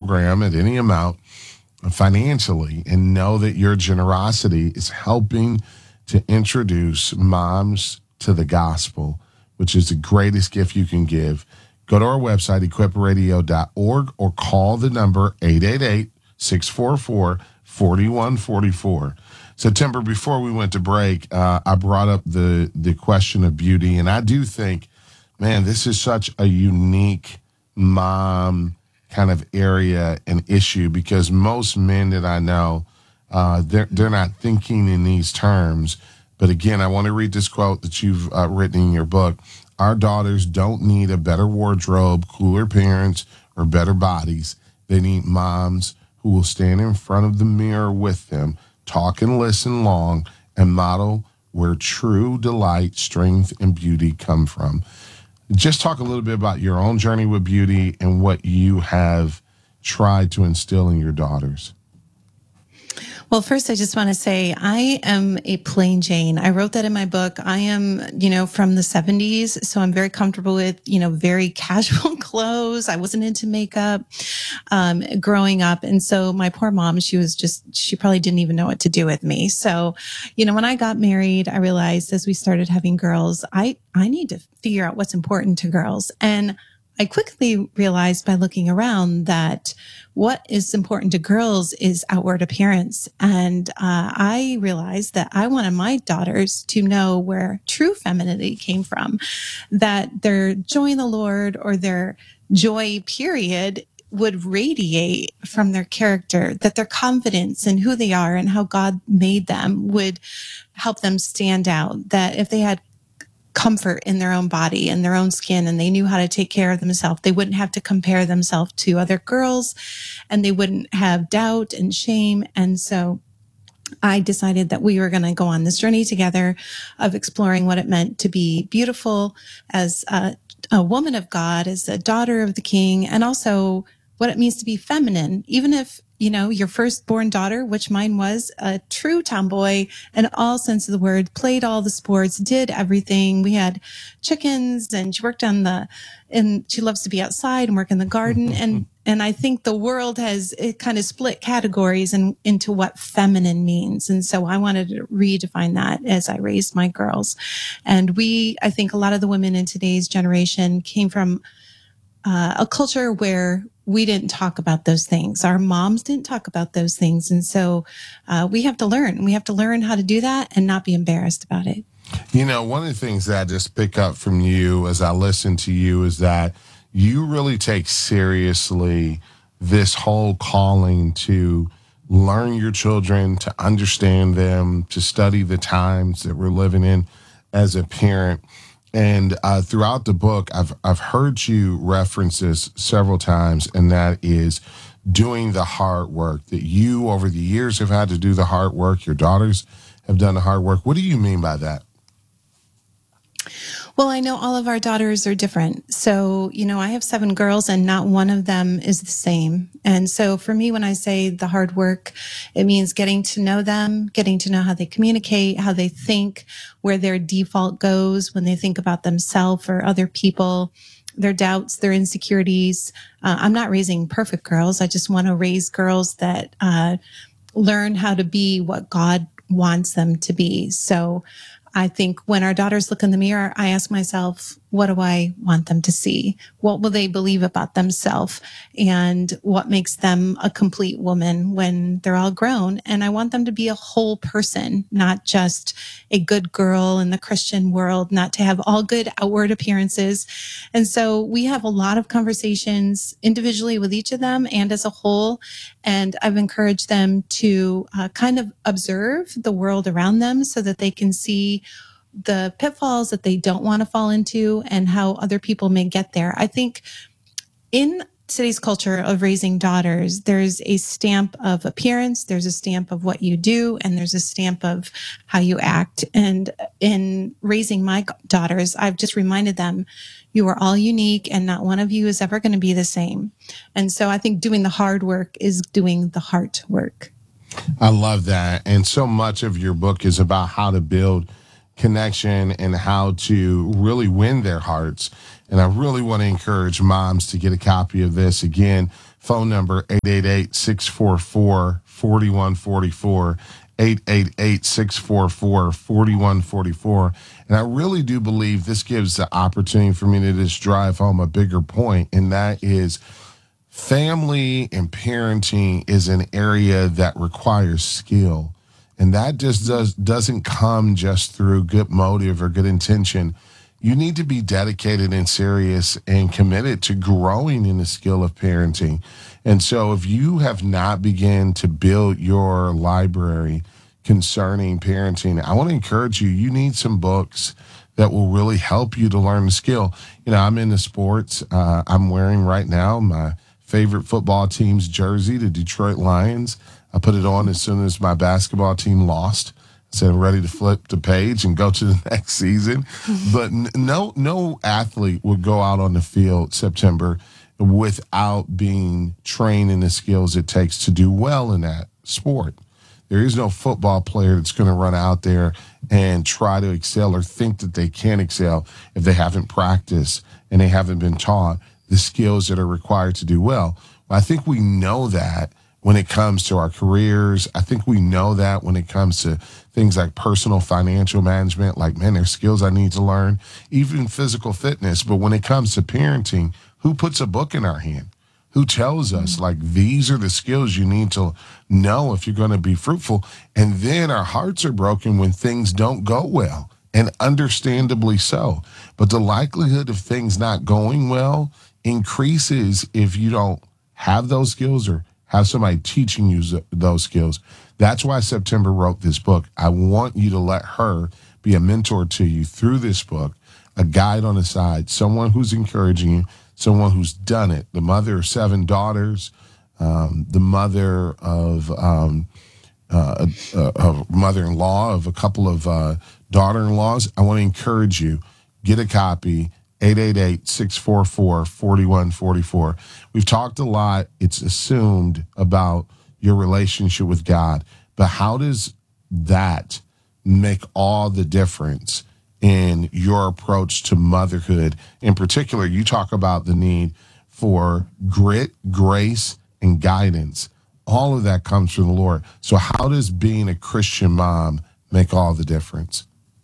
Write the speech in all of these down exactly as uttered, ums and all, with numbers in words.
program at any amount financially, and know that your generosity is helping to introduce moms to the gospel, which is the greatest gift you can give. Go to our website, equip radio dot org, or call the number eight eight eight, six four four, four one four four. So, Timber, before we went to break, uh, I brought up the, the question of beauty, and I do think, man, this is such a unique mom kind of area and issue, because most men that I know, uh, they're, they're not thinking in these terms. But again, I want to read this quote that you've uh, written in your book. Our daughters don't need a better wardrobe, cooler parents, or better bodies. They need moms who will stand in front of the mirror with them, talk and listen long, and model where true delight, strength, and beauty come from. Just talk a little bit about your own journey with beauty and what you have tried to instill in your daughters. Well, first, I just want to say I am a plain Jane. I wrote that in my book. I am, you know, from the seventies, so I'm very comfortable with, you know, very casual clothes. I wasn't into makeup um, growing up. And so my poor mom, she was just, she probably didn't even know what to do with me. So, you know, when I got married, I realized as we started having girls, I, I need to figure out what's important to girls. And I quickly realized by looking around that what is important to girls is outward appearance. And uh, I realized that I wanted my daughters to know where true femininity came from, that their joy in the Lord, or their joy, period, would radiate from their character, that their confidence in who they are and how God made them would help them stand out, that if they had comfort in their own body and their own skin, and they knew how to take care of themselves, they wouldn't have to compare themselves to other girls, and they wouldn't have doubt and shame. And so I decided that we were going to go on this journey together of exploring what it meant to be beautiful as a, a woman of God, as a daughter of the King, and also what it means to be feminine, even if, you know, your firstborn daughter, which mine was, a true tomboy in all sense of the word, played all the sports, did everything. We had chickens, and she worked on the, and she loves to be outside and work in the garden. And, and I think the world has it kind of split categories and into what feminine means. And so I wanted to redefine that as I raised my girls. And we, I think a lot of the women in today's generation came from uh, a culture where we didn't talk about those things. Our moms didn't talk about those things. And so uh, we have to learn. We have to learn how to do that and not be embarrassed about it. You know, one of the things that I just pick up from you as I listen to you is that you really take seriously this whole calling to learn your children, to understand them, to study the times that we're living in as a parent. And uh, throughout the book, I've I've heard you reference this several times, and that is doing the hard work, that you over the years have had to do the hard work. Your daughters have done the hard work. What do you mean by that? Well, I know all of our daughters are different. So, you know, I have seven girls and not one of them is the same. And so for me, when I say the hard work, it means getting to know them, getting to know how they communicate, how they think, where their default goes when they think about themselves or other people, their doubts, their insecurities. Uh, I'm not raising perfect girls. I just want to raise girls that uh, learn how to be what God wants them to be. So I think when our daughters look in the mirror, I ask myself, what do I want them to see? What will they believe about themselves? And what makes them a complete woman when they're all grown? And I want them to be a whole person, not just a good girl in the Christian world, not to have all good outward appearances. And so we have a lot of conversations individually with each of them and as a whole. And I've encouraged them to uh, kind of observe the world around them so that they can see the pitfalls that they don't want to fall into and how other people may get there. I think in today's culture of raising daughters, there's a stamp of appearance, there's a stamp of what you do, and there's a stamp of how you act. And in raising my daughters, I've just reminded them, you are all unique and not one of you is ever going to be the same. And so I think doing the hard work is doing the heart work. I love that. And so much of your book is about how to build connection and how to really win their hearts. And I really want to encourage moms to get a copy of this. Again, Phone number eight eight eight, six four four, four one four four, eight eight eight, six four four, four one four four. And I really do believe this gives the opportunity for me to just drive home a bigger point, and that is family and parenting is an area that requires skill. And that just does, doesn't come just through good motive or good intention. You need to be dedicated and serious and committed to growing in the skill of parenting. And so if you have not begun to build your library concerning parenting, I want to encourage you, you need some books that will really help you to learn the skill. You know, I'm into sports. Uh, I'm wearing right now my favorite football team's jersey, the Detroit Lions. I put it on as soon as my basketball team lost. I said I'm ready to flip the page and go to the next season. But n- no, no athlete would go out on the field September without being trained in the skills it takes to do well in that sport. There is no football player that's going to run out there and try to excel or think that they can excel if they haven't practiced and they haven't been taught the skills that are required to do well. Well, I think we know that when it comes to our careers. I think we know that when it comes to things like personal financial management, like, man, there's skills I need to learn, even physical fitness. But when it comes to parenting, who puts a book in our hand? Who tells us, like, these are the skills you need to know if you're going to be fruitful? And then our hearts are broken when things don't go well, and understandably so. But the likelihood of things not going well increases if you don't have those skills or have somebody teaching you those skills. That's why September wrote this book. I want you to let her be a mentor to you through this book, a guide on the side, someone who's encouraging you, someone who's done it, the mother of seven daughters, um, the mother of um, uh, a, a mother-in-law of a couple of uh, daughter-in-laws. I want to encourage you, get a copy, eight eight eight, six four four, four one four four. We've talked a lot, it's assumed, about your relationship with God, but how does that make all the difference in your approach to motherhood? In particular, you talk about the need for grit, grace, and guidance. All of that comes from the Lord. So how does being a Christian mom make all the difference?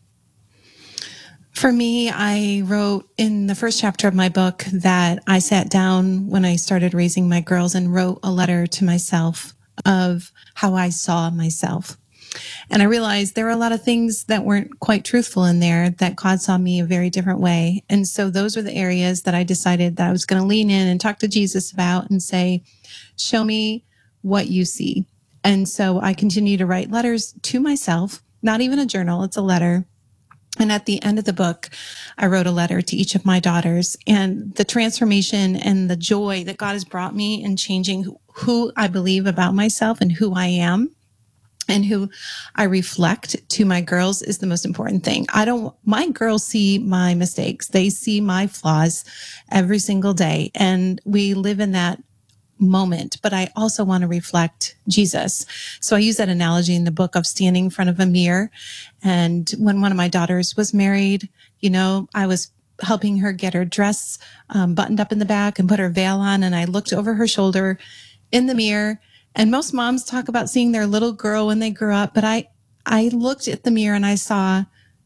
For me, I wrote in the first chapter of my book that I sat down when I started raising my girls and wrote a letter to myself of how I saw myself. And I realized there were a lot of things that weren't quite truthful in there, that God saw me a very different way. And so those were the areas that I decided that I was going to lean in and talk to Jesus about and say, show me what you see. And so I continue to write letters to myself, not even a journal, it's a letter. And at the end of the book, I wrote a letter to each of my daughters, and the transformation and the joy that God has brought me in changing who I believe about myself and who I am and who I reflect to my girls is the most important thing. I don't, my girls see my mistakes. They see my flaws every single day, and we live in that moment, but I also want to reflect Jesus. So I use that analogy in the book of standing in front of a mirror. And when one of my daughters was married, you know, I was helping her get her dress um, buttoned up in the back and put her veil on. And I looked over her shoulder in the mirror. And most moms talk about seeing their little girl when they grow up. But I, I looked at the mirror and I saw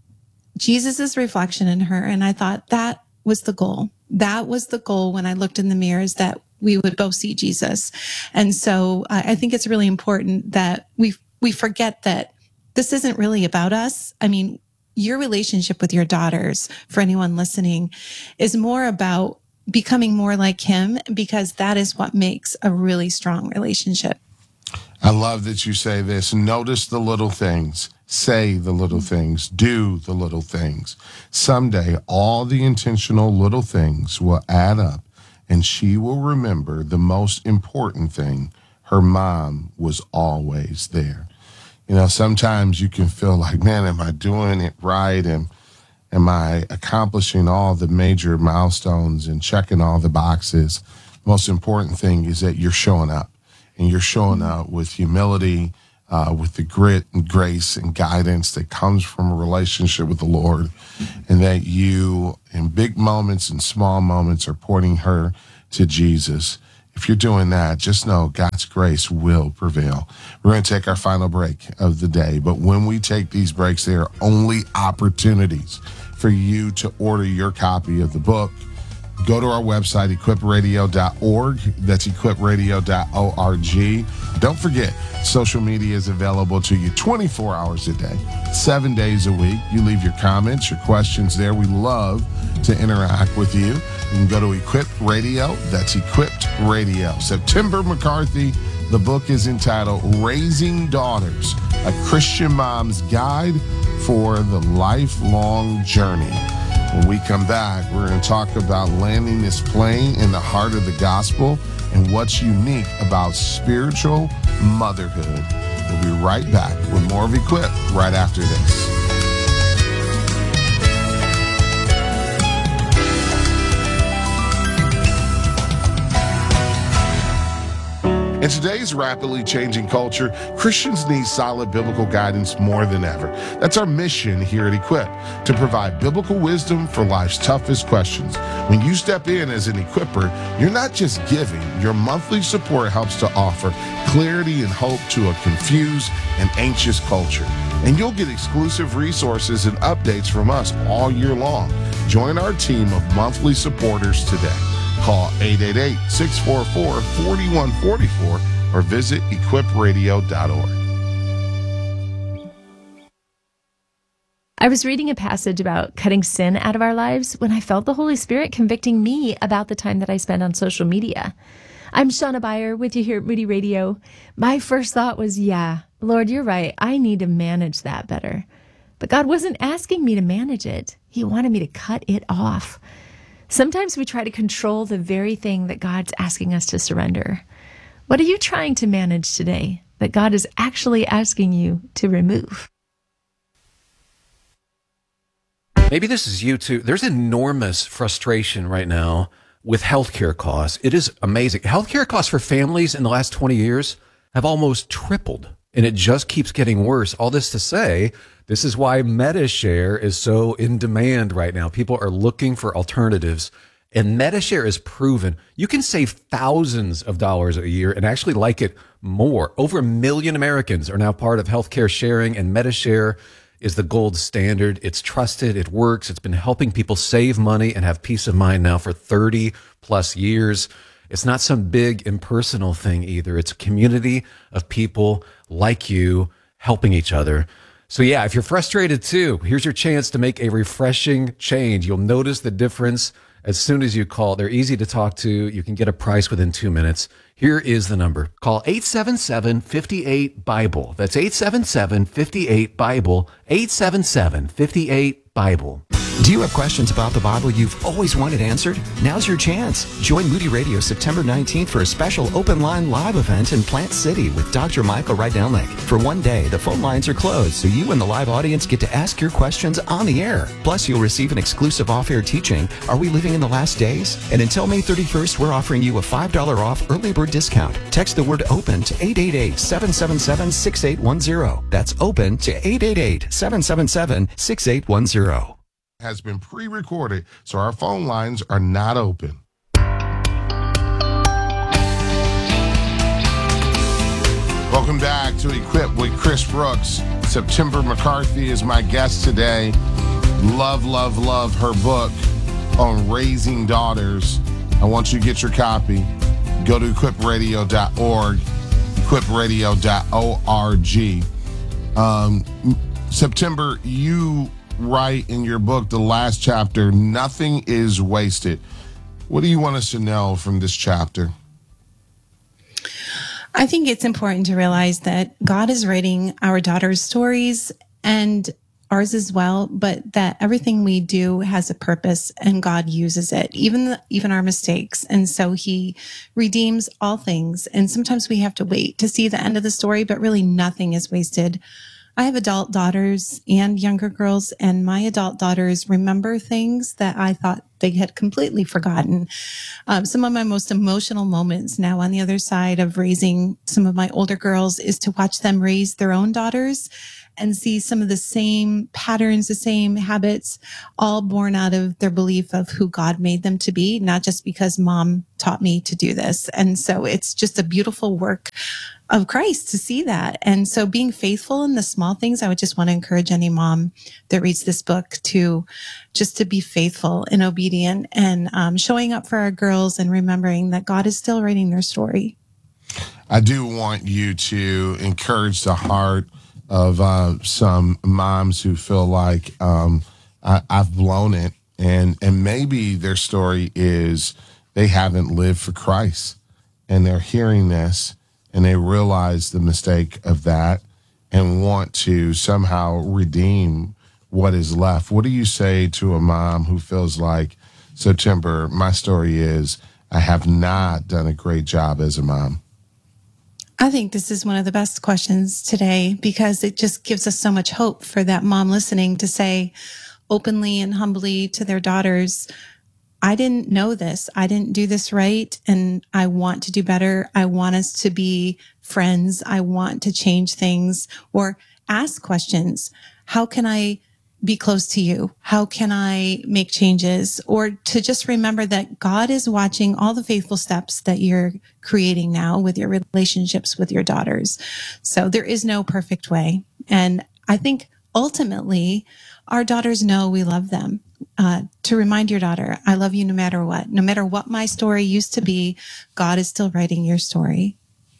Jesus's reflection in her. And I thought that was the goal. That was the goal when I looked in the mirror, is that we would both see Jesus. And so uh, I think it's really important that we we forget that this isn't really about us. I mean, your relationship with your daughters, for anyone listening, is more about becoming more like him, because that is what makes a really strong relationship. I love that you say this. Notice the little things. Say the little things. Do the little things. Someday, all the intentional little things will add up, and she will remember the most important thing: her mom was always there. You know, sometimes you can feel like, man, am I doing it right? And am I accomplishing all the major milestones and checking all the boxes? Most important thing is that you're showing up, and you're showing up with humility, uh, with the grit and grace and guidance that comes from a relationship with the Lord, and that you, in big moments and small moments, are pointing her to Jesus. If you're doing that, just know God's grace will prevail. We're going to take our final break of the day, but when we take these breaks, they are only opportunities for you to order your copy of the book. Go to our website, equip radio dot org. That's equip radio dot org. Don't forget, social media is available to you twenty-four hours a day, seven days a week. You leave your comments, your questions there. We love to interact with you. You can go to Equip Radio. That's Equipped Radio. September McCarthy. The book is entitled Raising Daughters, a Christian Mom's Guide for the Lifelong Journey. When we come back, we're going to talk about landing this plane in the heart of the gospel and what's unique about spiritual motherhood. We'll be right back with more of Equip right after this. In today's rapidly changing culture, Christians need solid biblical guidance more than ever. That's our mission here at Equip, to provide biblical wisdom for life's toughest questions. When you step in as an equipper, you're not just giving. Your monthly support helps to offer clarity and hope to a confused and anxious culture. And you'll get exclusive resources and updates from us all year long. Join our team of monthly supporters today. Call eight eight eight, six four four, four one four four or visit equip radio dot org. I was reading a passage about cutting sin out of our lives when I felt the Holy Spirit convicting me about the time that I spend on social media. I'm Shauna Beyer with you here at Moody Radio. My first thought was, yeah, Lord, you're right. I need to manage that better. But God wasn't asking me to manage it. He wanted me to cut it off. Sometimes we try to control the very thing that God's asking us to surrender. What are you trying to manage today that God is actually asking you to remove? Maybe this is you too. There's enormous frustration right now with healthcare costs. It is amazing. Healthcare costs for families in the last twenty years have almost tripled, and it just keeps getting worse. All this to say, this is why MediShare is so in demand right now. People are looking for alternatives, and MediShare is proven. You can save thousands of dollars a year and actually like it more. Over a million Americans are now part of healthcare sharing, and MediShare is the gold standard. It's trusted. It works. It's been helping people save money and have peace of mind now for thirty plus years. It's not some big impersonal thing either. It's a community of people like you helping each other. So yeah, if you're frustrated too, here's your chance to make a refreshing change. You'll notice the difference as soon as you call. They're easy to talk to. You can get a price within two minutes. Here is the number. Call eight seven seven, five eight, BIBLE. That's eight seven seven, five eight, BIBLE. eight seven seven, five eight, BIBLE. Do you have questions about the Bible you've always wanted answered? Now's your chance. Join Moody Radio September nineteenth for a special open line live event in Plant City with Doctor Michael Rydelnik. For one day, the phone lines are closed, so you and the live audience get to ask your questions on the air. Plus, you'll receive an exclusive off-air teaching, Are We Living in the Last Days? And until May thirty-first, we're offering you a five dollars off early bird discount. Text the word OPEN to eight eight eight, seven seven seven, six eight one zero. That's OPEN to eight eight eight, seven seven seven, six eight one zero. Has been pre-recorded, so our phone lines are not open. Welcome back to Equip with Chris Brooks. September McCarthy is my guest today. Love, love, love her book on raising daughters. I want you to get your copy. Go to equip radio dot org, equip radio dot org. Um, September, you write in your book, the last chapter, nothing is wasted. What do you want us to know from this chapter? I think it's important to realize that God is writing our daughters' stories and ours as well, but that everything we do has a purpose and God uses it, even the, even our mistakes. And so he redeems all things. And sometimes we have to wait to see the end of the story, but really nothing is wasted. I have adult daughters and younger girls, and my adult daughters remember things that I thought they had completely forgotten. Um, some of my most emotional moments now on the other side of raising some of my older girls is to watch them raise their own daughters and see some of the same patterns, the same habits, all born out of their belief of who God made them to be, not just because mom taught me to do this. And so it's just a beautiful work of Christ to see that. And so being faithful in the small things, I would just want to encourage any mom that reads this book to just to be faithful and obedient and um, showing up for our girls and remembering that God is still writing their story. I do want you to encourage the heart of uh, some moms who feel like um, I, I've blown it, and and maybe their story is they haven't lived for Christ, and they're hearing this and they realize the mistake of that and want to somehow redeem what is left. What do you say to a mom who feels like, so Timber, my story is I have not done a great job as a mom? I think this is one of the best questions today because it just gives us so much hope for that mom listening to say openly and humbly to their daughters, I didn't know this. I didn't do this right. And I want to do better. I want us to be friends. I want to change things or ask questions. How can I be close to you? How can I make changes? Or to just remember that God is watching all the faithful steps that you're creating now with your relationships with your daughters. So there is no perfect way. And I think ultimately our daughters know we love them. Uh, to remind your daughter, I love you no matter what. No matter what my story used to be, God is still writing your story.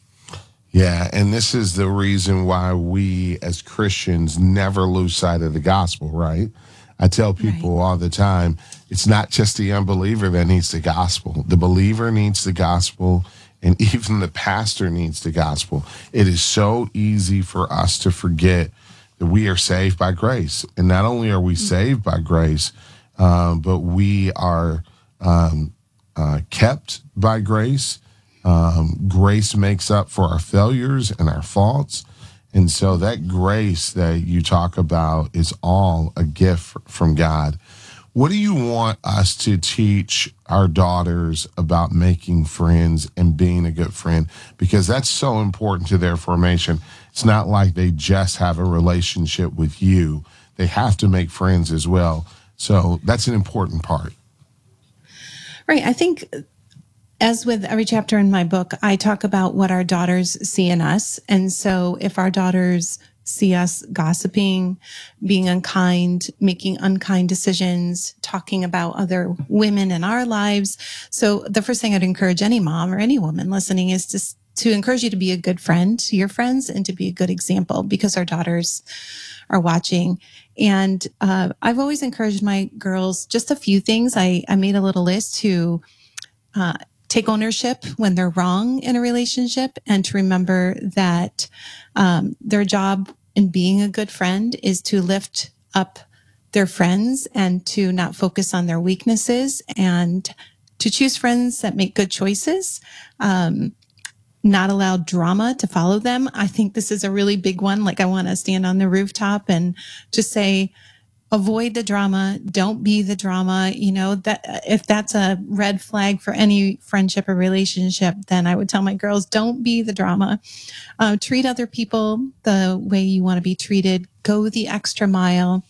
Yeah, and this is the reason why we as Christians never lose sight of the gospel, right? I tell people right. all the time, it's not just the unbeliever that needs the gospel. The believer needs the gospel, and even the pastor needs the gospel. It is so easy for us to forget that we are saved by grace. And not only are we saved by grace, um, but we are um, uh, kept by grace. Um, grace makes up for our failures and our faults. And so that grace that you talk about is all a gift from God. What do you want us to teach our daughters about making friends and being a good friend? Because that's so important to their formation. It's not like they just have a relationship with you. They have to make friends as well. So that's an important part. Right. I think as with every chapter in my book, I talk about what our daughters see in us. And so if our daughters see us gossiping, being unkind, making unkind decisions, talking about other women in our lives. So the first thing I'd encourage any mom or any woman listening is to, to encourage you to be a good friend to your friends and to be a good example because our daughters are watching. And uh, I've always encouraged my girls just a few things. I, I made a little list to uh, take ownership when they're wrong in a relationship and to remember that um, their job in being a good friend is to lift up their friends and to not focus on their weaknesses and to choose friends that make good choices, um, not allow drama to follow them. I think this is a really big one. Like I want to stand on the rooftop and just say, avoid the drama. Don't be the drama. You know, that if that's a red flag for any friendship or relationship, then I would tell my girls, don't be the drama. Uh, treat other people the way you want to be treated. Go the extra mile.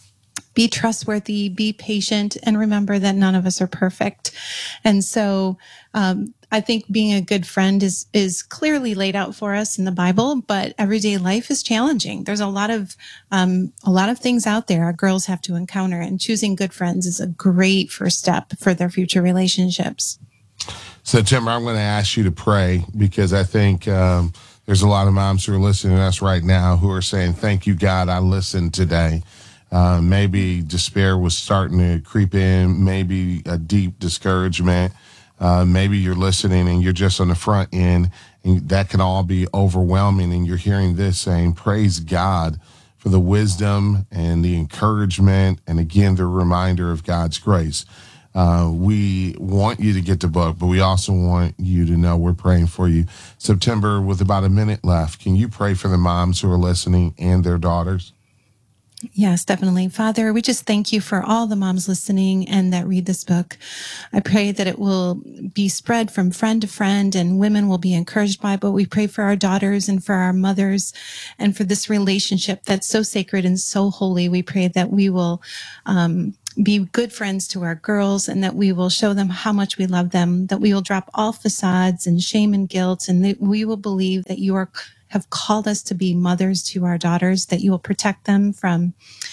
Be trustworthy, be patient, and remember that none of us are perfect. And so um, I think being a good friend is is clearly laid out for us in the Bible, but everyday life is challenging. There's a lot of um, a lot of things out there our girls have to encounter, and choosing good friends is a great first step for their future relationships. So, Timber, I'm going to ask you to pray because I think um, there's a lot of moms who are listening to us right now who are saying, thank you, God, I listened today. Uh, maybe despair was starting to creep in, maybe a deep discouragement. Uh, maybe you're listening and you're just on the front end, and that can all be overwhelming. And you're hearing this saying, praise God for the wisdom and the encouragement. And again, the reminder of God's grace. Uh, we want you to get the book, but we also want you to know we're praying for you. September, with about a minute left, can you pray for the moms who are listening and their daughters? Yes, definitely. Father, we just thank you for all the moms listening and that read this book. I pray that it will be spread from friend to friend and women will be encouraged by it. But we pray for our daughters and for our mothers and for this relationship that's so sacred and so holy. We pray that we will um, be good friends to our girls and that we will show them how much we love them, that we will drop all facades and shame and guilt, and that we will believe that you are have called us to be mothers to our daughters, that you will protect them from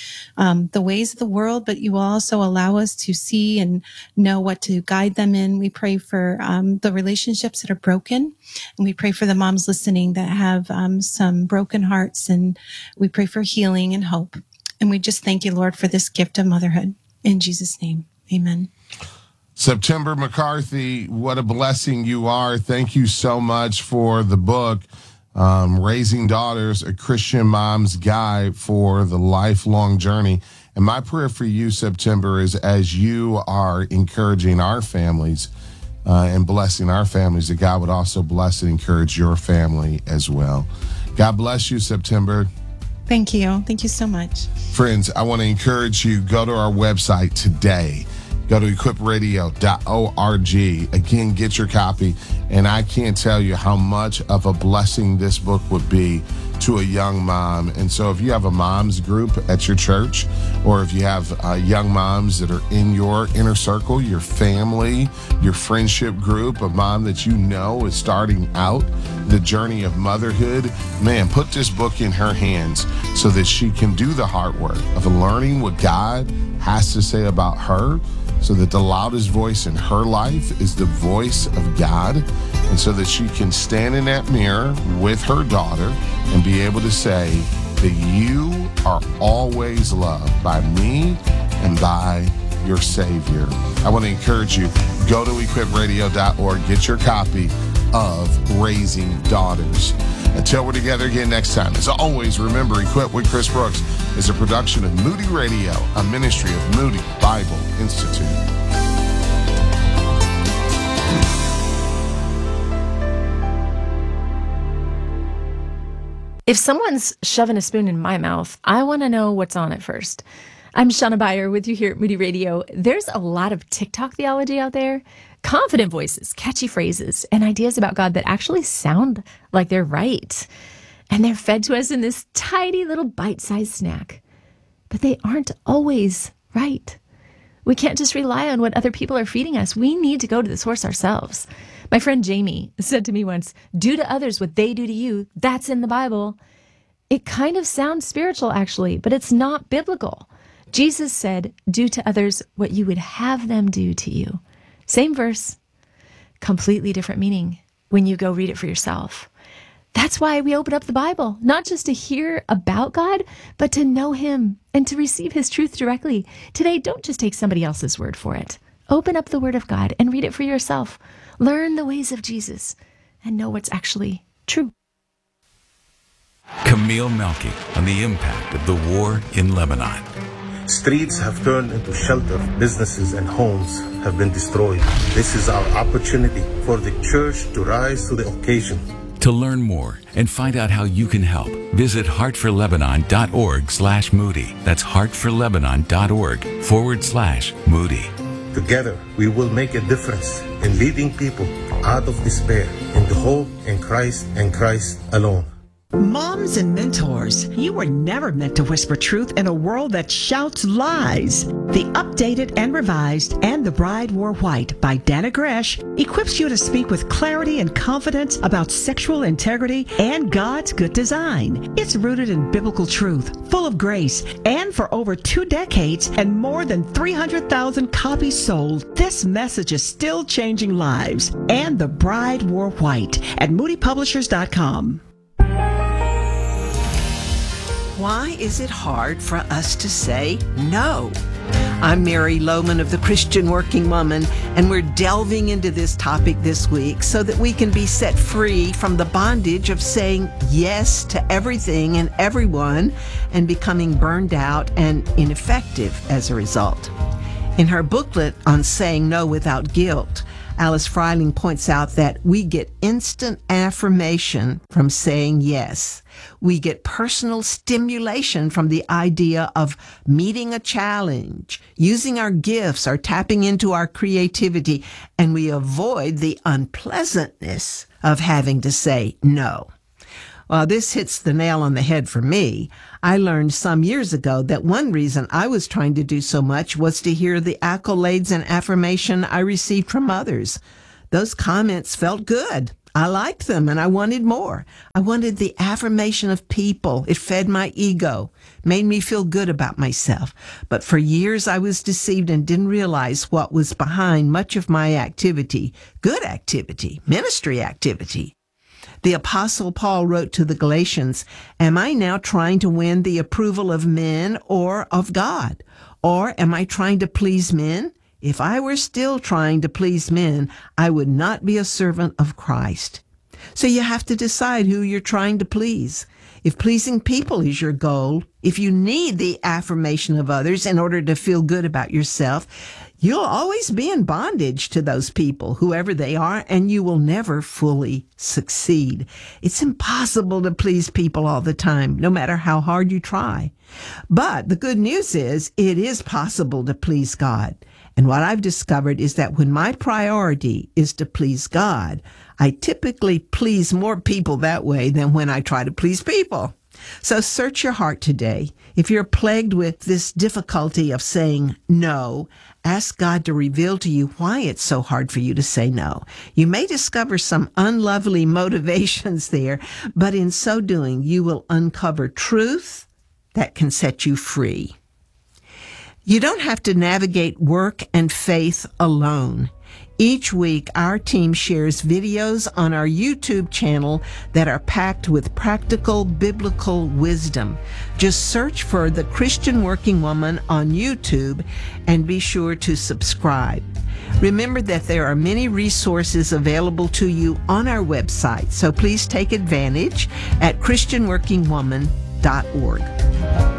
um, the ways of the world, but you will also allow us to see and know what to guide them in. We pray for um, the relationships that are broken, and we pray for the moms listening that have um, some broken hearts, and we pray for healing and hope. And we just thank you, Lord, for this gift of motherhood. In Jesus' name, amen. September McCarthy, what a blessing you are. Thank you so much for the book. Um, Raising Daughters, a Christian Mom's Guide for the Lifelong Journey. And my prayer for you, September, is as you are encouraging our families uh, and blessing our families, that God would also bless and encourage your family as well. God bless you, September. Thank you. Thank you so much. Friends, I want to encourage you, go to our website today. Go to equip radio dot org. Again, get your copy. And I can't tell you how much of a blessing this book would be to a young mom. And so if you have a mom's group at your church, or if you have uh, young moms that are in your inner circle, your family, your friendship group, a mom that you know is starting out the journey of motherhood, man, put this book in her hands so that she can do the hard work of learning what God has to say about her, so that the loudest voice in her life is the voice of God, and so that she can stand in that mirror with her daughter and be able to say that you are always loved by me and by your Savior. I want to encourage you, go to equip radio dot org, get your copy of Raising Daughters. Until we're together again next time, as always, remember, Equip with Chris Brooks is a production of Moody Radio, a ministry of Moody Bible Institute. If someone's shoving a spoon in my mouth, I want to know what's on it first. I'm Shauna Beyer with you here at Moody Radio. There's a lot of TikTok theology out there. Confident voices, catchy phrases, and ideas about God that actually sound like they're right. And they're fed to us in this tiny little bite-sized snack. But they aren't always right. We can't just rely on what other people are feeding us. We need to go to the source ourselves. My friend Jamie said to me once, "Do to others what they do to you. That's in the Bible." It kind of sounds spiritual, actually, but it's not biblical. Jesus said, "Do to others what you would have them do to you." Same verse, completely different meaning when you go read it for yourself. That's why we open up the Bible, not just to hear about God, but to know him and to receive his truth directly. Today, don't just take somebody else's word for it. Open up the Word of God and read it for yourself. Learn the ways of Jesus and know what's actually true. Camille Melky on the impact of the war in Lebanon. Streets have turned into shelter. Businesses and homes have been destroyed. This is our opportunity for the church to rise to the occasion. To learn more and find out how you can help, visit heartforlebanon.org slash Moody. That's heartforlebanon.org forward slash Moody. Together, we will make a difference in leading people out of despair into hope in Christ and Christ alone. Moms and mentors, you were never meant to whisper truth in a world that shouts lies. The updated and revised And the Bride Wore White by Dana Gresh equips you to speak with clarity and confidence about sexual integrity and God's good design. It's rooted in biblical truth, full of grace, and for over two decades and more than three hundred thousand copies sold, this message is still changing lives. And the Bride Wore White at moody publishers dot com. Why is it hard for us to say no? I'm Mary Lohman of the Christian Working Woman, and we're delving into this topic this week so that we can be set free from the bondage of saying yes to everything and everyone and becoming burned out and ineffective as a result. In her booklet on saying no without guilt, Alice Freiling points out that we get instant affirmation from saying yes. We get personal stimulation from the idea of meeting a challenge, using our gifts, or tapping into our creativity, and we avoid the unpleasantness of having to say no. Well, this hits the nail on the head for me. I learned some years ago that one reason I was trying to do so much was to hear the accolades and affirmation I received from others. Those comments felt good. I liked them and I wanted more. I wanted the affirmation of people. It fed my ego, made me feel good about myself. But for years I was deceived and didn't realize what was behind much of my activity, good activity, ministry activity. The Apostle Paul wrote to the Galatians, "Am I now trying to win the approval of men or of God? Or am I trying to please men? If I were still trying to please men, I would not be a servant of Christ." So you have to decide who you're trying to please. If pleasing people is your goal, if you need the affirmation of others in order to feel good about yourself, you'll always be in bondage to those people, whoever they are, and you will never fully succeed. It's impossible to please people all the time, no matter how hard you try. But the good news is it is possible to please God. And what I've discovered is that when my priority is to please God, I typically please more people that way than when I try to please people. So search your heart today. If you're plagued with this difficulty of saying no, ask God to reveal to you why it's so hard for you to say no. You may discover some unlovely motivations there, but in so doing, you will uncover truth that can set you free. You don't have to navigate work and faith alone. Each week, our team shares videos on our YouTube channel that are packed with practical biblical wisdom. Just search for The Christian Working Woman on YouTube and be sure to subscribe. Remember that there are many resources available to you on our website, so please take advantage at christian working woman dot org.